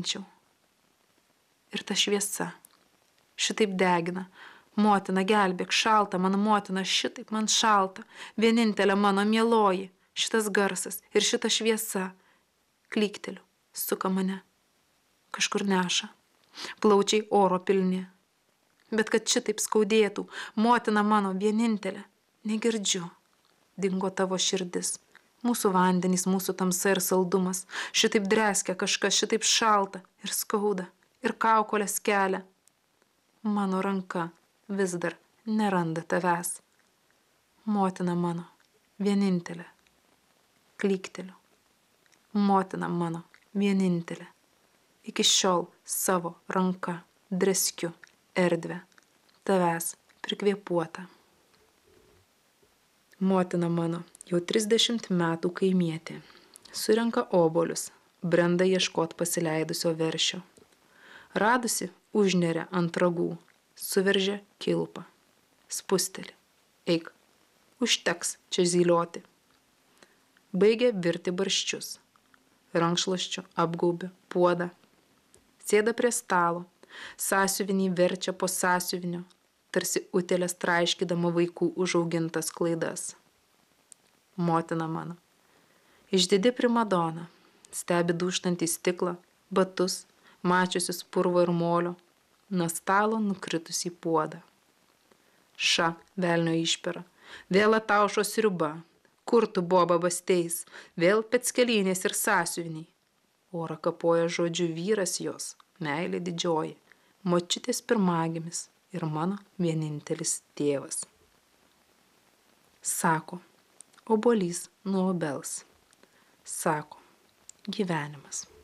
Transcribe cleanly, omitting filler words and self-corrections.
užsideginčiau. Ir ta šviesa šitaip degina. Motina, gelbėk, šalta, mano motina, šitaip man šalta. Vienintelė mano mieloji, šitas garsas ir šita šviesa. Klykteliu, suka mane. Kažkur neša. Plaučiai oro pilni. Bet kad šitaip skaudėtų, motina mano vienintelė, negirdžiu. Dingo tavo širdis. Mūsų vandenys, mūsų tamsa ir saldumas. Šitaip dreskia kažkas, šitaip šalta ir skauda. Ir kaukolės kelia. Mano ranka vis dar neranda tavęs. Motina mano, vienintelė. Klykteliu. Motina mano, vienintelė. Iki šiol savo ranka dreskiu erdvę, tavęs prikvėpuota. Motina mano, jau 30 metų kaimietė. Surenka obuolius, brenda ieškot pasileidusio veršio. Radusi, užneria ant ragų, suveržia kilpą. Spusteli. Eik, užteks čia zylioti. Baigia virti barščius. Rankšluosčiu apgaubia puodą. Sėda prie stalo. Sąsiuvinį verčia po sąsiuvinio, tarsi utėlės traiškydama vaikų užaugintas klaidas. Motina mano. Išdidi primadona. Stebi dūžtantį stiklą, batus, mačiusius purvo ir molio, nuo stalo nukritusį puodą. Ša, velnio išpera, vėl ataušo sriuba, kur tu boba basteis, vėl peckelinės ir sąsiuviniai. Orą kapoja žodžiu vyras jos, meilė didžioji, močiutės pirmagimis ir mano vienintelis tėvas. Sako, obuolys nuo obels. Sako, gyvenimas.